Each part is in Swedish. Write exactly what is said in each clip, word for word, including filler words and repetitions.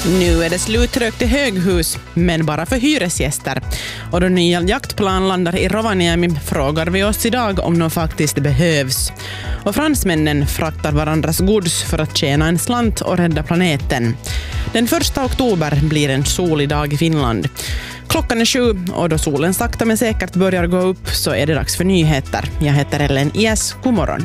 Nu är det slutrökt i höghus, men bara för hyresgäster. Och då nya jaktplan landar i Rovaniemi frågar vi oss idag om de faktiskt behövs. Och fransmännen fraktar varandras gods för att tjäna en slant och rädda planeten. Den första oktober blir en solig dag i Finland. Klockan är sju och då solen sakta men säkert börjar gå upp så är det dags för nyheter. Jag heter Ellen Ies, god morgon.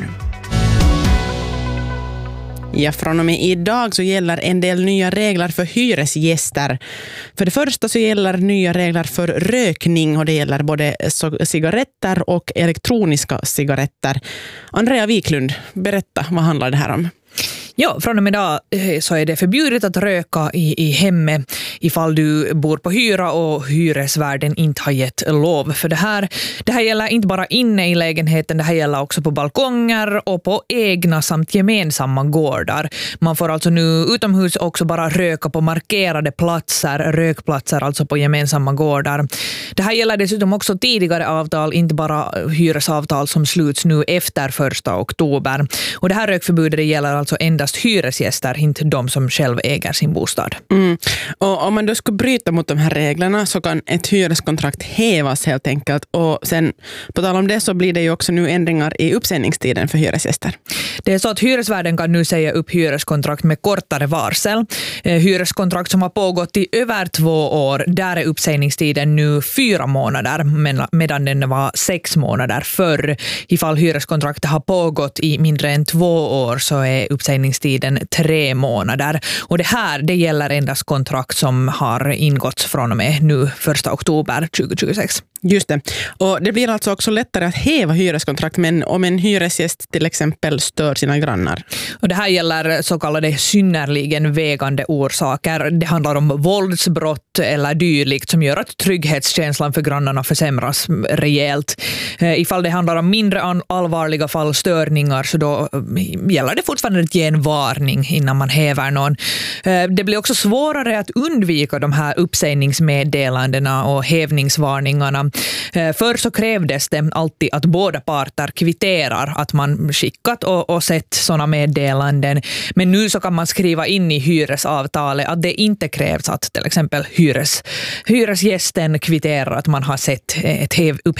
Ja, från och med idag så gäller en del nya regler för hyresgäster. För det första så gäller nya regler för rökning och det gäller både cigaretter och elektroniska cigaretter. Andrea Wiklund, berätta, vad handlar det här om? Ja, från och med idag så är det förbjudet att röka i, i hemmet ifall du bor på hyra och hyresvärden inte har gett lov för det här. Det här gäller inte bara inne i lägenheten, det här gäller också på balkonger och på egna samt gemensamma gårdar. Man får alltså nu utomhus också bara röka på markerade platser, rökplatser alltså på gemensamma gårdar. Det här gäller dessutom också tidigare avtal, inte bara hyresavtal som sluts nu efter första oktober. Och det här rökförbudet gäller alltså endast hyresgäster, inte de som själv äger sin bostad. Mm. Och om man då ska bryta mot de här reglerna så kan ett hyreskontrakt hävas helt enkelt. Och sen på tal om det så blir det ju också nu ändringar i uppsägningstiden för hyresgäster. Det är så att hyresvärden kan nu säga upp hyreskontrakt med kortare varsel. Hyreskontrakt som har pågått i över två år, där är uppsägningstiden nu fyra månader medan den var sex månader förr. Ifall hyreskontraktet har pågått i mindre än två år så är uppsägningstiden tre månader. Och det här, det gäller endast kontrakt som har ingåtts från och med nu första oktober tjugohundratjugosex. Just det. Och det blir alltså också lättare att häva hyreskontrakt men om en hyresgäst till exempel stör sina grannar. Och det här gäller så kallade synnerligen vägande orsaker. Det handlar om våldsbrott eller dylikt som gör att trygghetskänslan för grannarna försämras rejält. Ifall det handlar om mindre allvarliga fall störningar så då gäller det fortfarande att ge en varning innan man häver någon. Det blir också svårare att undvika de här uppsägningsmeddelandena och hävningsvarningarna. Förr så krävdes det alltid att båda parter kvitterar att man skickat och, och sett sådana meddelanden. Men nu så kan man skriva in i hyresavtalet att det inte krävs att till exempel hyres, hyresgästen kvitterar att man har sett ett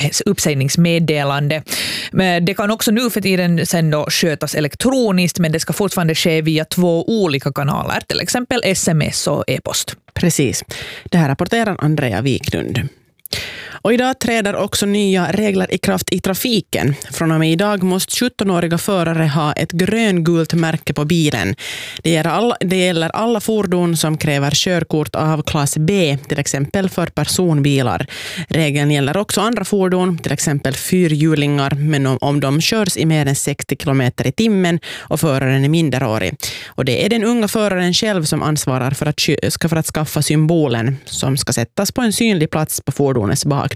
uppsägningsmeddelande. Men det kan också nu för tiden sen då skötas elektroniskt men det ska fortfarande ske via två olika kanaler, till exempel sms och e-post. Precis. Det här rapporterar Andrea Wiklund. Och idag träder också nya regler i kraft i trafiken. Från och med idag måste sjuttonåriga förare ha ett gröngult märke på bilen. Det gäller, alla, det gäller alla fordon som kräver körkort av klass B, till exempel för personbilar. Regeln gäller också andra fordon, till exempel fyrhjulingar, men om, om de körs i mer än sextio kilometer i timmen och föraren är minderårig. Och det är den unga föraren själv som ansvarar för att, för att skaffa symbolen som ska sättas på en synlig plats på fordonets bakdel.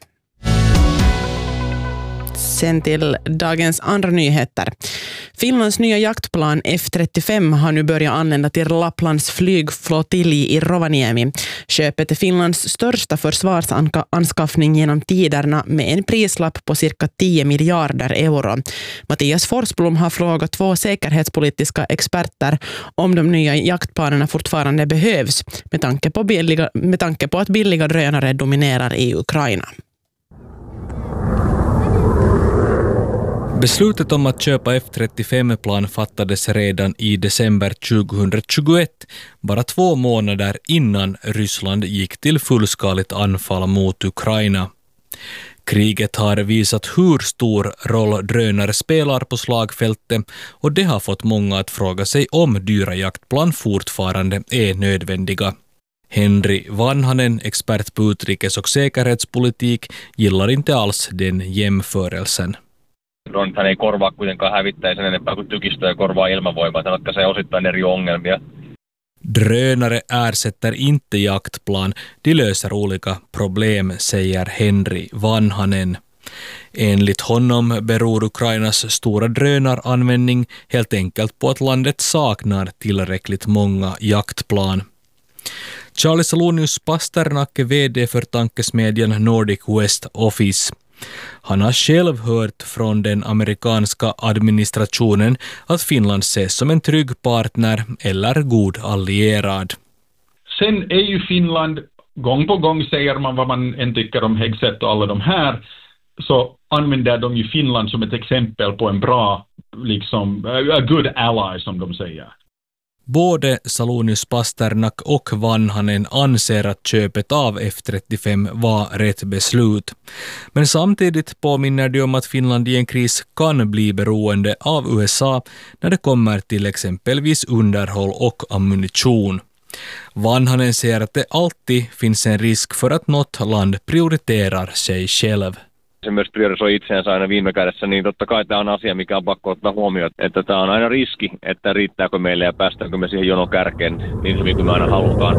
Sen till dagens andra nyheter. Finlands nya jaktplan F trettiofem har nu börjat anlända till Lapplands flygflottilj i Rovaniemi. Köpet är Finlands största försvarsanskaffning genom tiderna med en prislapp på cirka tio miljarder euro. Mattias Forsblom har frågat två säkerhetspolitiska experter om de nya jaktplanerna fortfarande behövs med tanke på, billiga, med tanke på att billiga drönare dominerar i Ukraina. Beslutet om att köpa F trettiofem-plan fattades redan i december tjugohundratjugoett, bara två månader innan Ryssland gick till fullskaligt anfall mot Ukraina. Kriget har visat hur stor roll drönare spelar på slagfältet och det har fått många att fråga sig om dyra jaktplan fortfarande är nödvändiga. Henry Vanhanen, expert på utrikes- och säkerhetspolitik, gillar inte alls den jämförelsen. Dronethan ei korvaa kuitenkaan hävittäjä enempää kuin tykistöä korvaa ilmavoimaa. Tämä ratkaisee osittain eri ongelmia. Drönare ersätter inte jaktplan. De löser olika problem, säger Henry Vanhanen. Enligt honom beror Ukrainas stora drönaranvändning helt enkelt på att landet saknar tillräckligt många jaktplan. Charlie Salonius Pasternacke, vd för tankesmedjan Nordic West Office. Han har själv hört från den amerikanska administrationen att Finland ses som en trygg partner eller god allierad. Sen är ju Finland, gång på gång säger man vad man än tycker om Hegseth och alla de här, så använder de ju Finland som ett exempel på en bra, liksom, a good ally som de säger. Både Salonius Pasternak och Vanhanen anser att köpet av F trettiofem var rätt beslut. Men samtidigt påminner de om att Finland i en kris kan bli beroende av U S A när det kommer till exempelvis underhåll och ammunition. Vanhanen säger att det alltid finns en risk för att något land prioriterar sig själv. Se myös priorisoi itseensä aina viime kädessä, niin totta kai tämä on asia, mikä on pakko ottaa huomioon, että tämä on aina riski, että riittääkö meille ja päästäänkö me siihen jonon kärkeen niin hyvin kuin me aina halutaan.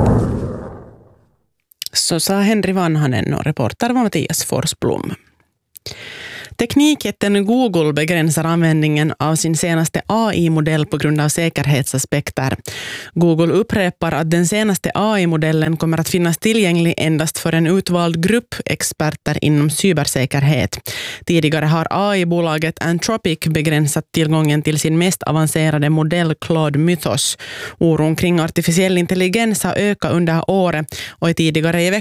Så sa Henry Vanhanen och reporter var Mattias Forsblom. Teknikjätten Google begränsar användningen av sin senaste A I-modell på grund av säkerhetsaspekter. Google upprepar att den senaste A I-modellen kommer att finnas tillgänglig endast för en utvald grupp experter inom cybersäkerhet. Tidigare har A I-bolaget Anthropic begränsat tillgången till sin mest avancerade modell Claude Mythos. Oron kring artificiell intelligens har ökat under året och i tidigare i